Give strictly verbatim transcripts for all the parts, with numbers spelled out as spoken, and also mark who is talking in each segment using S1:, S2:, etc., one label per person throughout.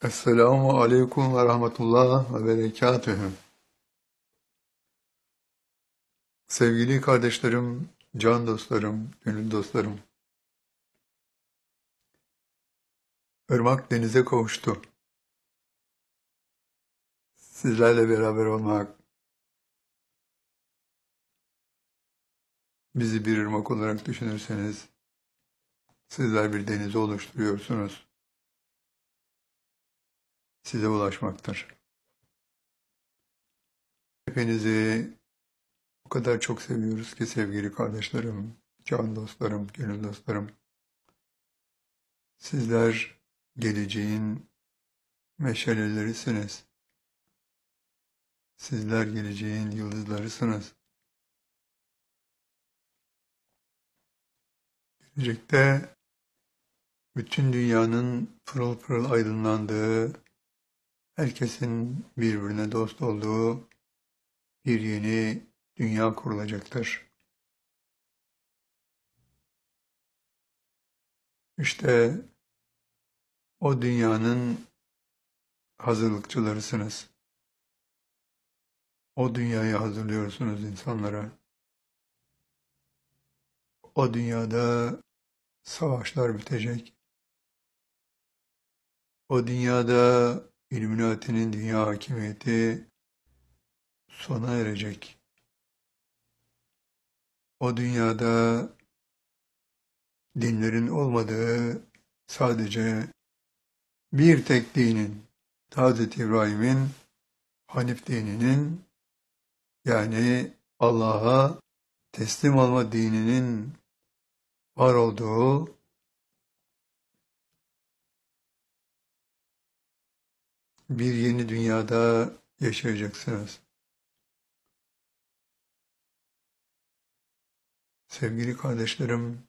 S1: Esselamu aleyküm ve rahmetullah ve berekatühü. Sevgili kardeşlerim, can dostlarım, gönül dostlarım. Irmak denize kavuştu. Sizlerle beraber olmak, bizi bir ırmak olarak düşünürseniz, sizler bir denizi oluşturuyorsunuz. Size ulaşmaktır. Hepinizi o kadar çok seviyoruz ki sevgili kardeşlerim, can dostlarım, gönül dostlarım. Sizler geleceğin meşalelerisiniz. Sizler geleceğin yıldızlarısınız. Gelecekte bütün dünyanın pırıl pırıl aydınlandığı, herkesin birbirine dost olduğu bir yeni dünya kurulacaktır. İşte o dünyanın hazırlıkçılarısınız. O dünyayı hazırlıyorsunuz insanlara. O dünyada savaşlar bitecek. O dünyada İlluminati'nin dünya hakimiyeti sona erecek. O dünyada dinlerin olmadığı, sadece bir tek dinin, Hazreti İbrahim'in Hanif dininin, yani Allah'a teslim olma dininin var olduğu bir yeni dünyada yaşayacaksınız. Sevgili kardeşlerim,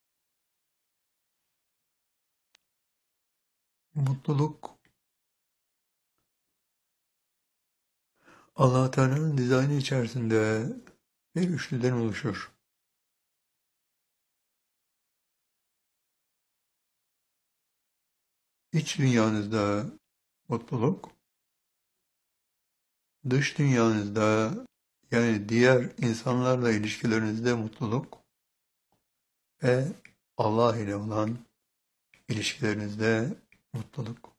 S1: mutluluk Allah Teala'nın dizaynı içerisinde bir üçlüden oluşur. İç dünyanızda mutluluk, dış dünyanızda, yani diğer insanlarla ilişkilerinizde mutluluk ve Allah ile olan ilişkilerinizde mutluluk.